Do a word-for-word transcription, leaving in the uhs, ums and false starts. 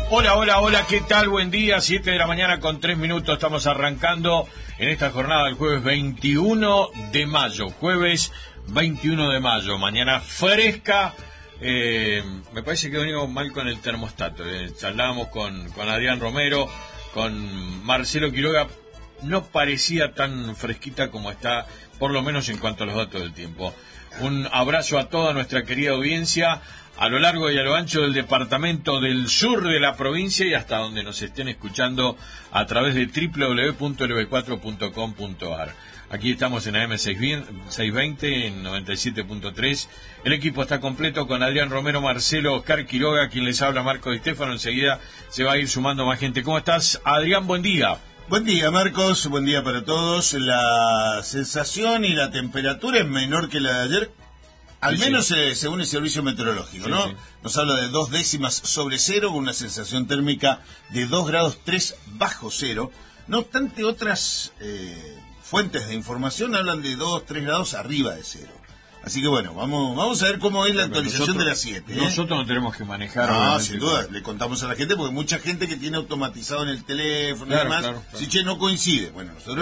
Hola, hola, hola, ¿qué tal? Buen día, siete de la mañana con tres minutos, estamos arrancando en esta jornada del jueves veintiuno de mayo, jueves veintiuno de mayo, mañana fresca, eh, me parece que venimos mal con el termostato, eh, charlábamos con, con Adrián Romero, con Marcelo Quiroga, no parecía tan fresquita como está, por lo menos en cuanto a los datos del tiempo. Un abrazo a toda nuestra querida audiencia, a lo largo y a lo ancho del departamento del sur de la provincia y hasta donde nos estén escuchando a través de doble u doble u doble u punto ele be cuatro punto com punto a r. Aquí estamos en A M seiscientos veinte, en noventa y siete punto tres. El equipo está completo con Adrián Romero, Marcelo, Oscar Quiroga, quien les habla, Marco Di Stefano. Enseguida se va a ir sumando más gente. ¿Cómo estás, Adrián? Buen día. Buen día, Marcos, buen día para todos. La sensación y la temperatura es menor que la de ayer, al sí, menos sí. Eh, según el servicio meteorológico, sí, ¿no? Sí. Nos habla de dos décimas sobre cero, con una sensación térmica de dos grados tres bajo cero. No obstante, otras eh, fuentes de información hablan de dos, tres grados arriba de cero. Así que bueno, vamos vamos a ver cómo es la actualización nosotros, de las siete. ¿eh? Nosotros no tenemos que manejar. No, sin duda, le contamos a la gente, porque mucha gente que tiene automatizado en el teléfono claro, y demás, claro, claro. si che, no coincide. Bueno, nosotros